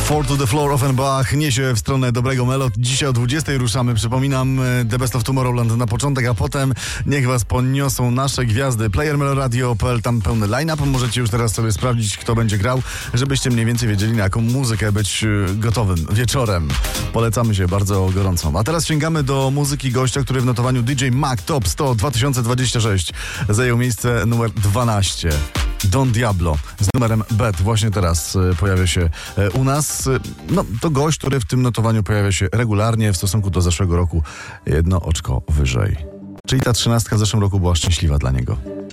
Four to the Floor Offenbach niesie w stronę dobrego melod. Dzisiaj o 20 ruszamy. Przypominam, The Best of Tomorrowland na początek, a potem niech was poniosą nasze gwiazdy. PlayerMeloRadio.pl, tam pełny line-up. Możecie już teraz sobie sprawdzić, kto będzie grał, żebyście mniej więcej wiedzieli, na jaką muzykę być gotowym wieczorem. Polecamy się bardzo gorąco. A teraz sięgamy do muzyki gościa, który w notowaniu DJ Mag Top 100 2026 zajął miejsce numer 12. Don Diablo z numerem Bet właśnie teraz pojawia się u nas. No, to gość, który w tym notowaniu pojawia się regularnie, w stosunku do zeszłego roku 1 oczko wyżej. Czyli ta 13 w zeszłym roku była szczęśliwa dla niego.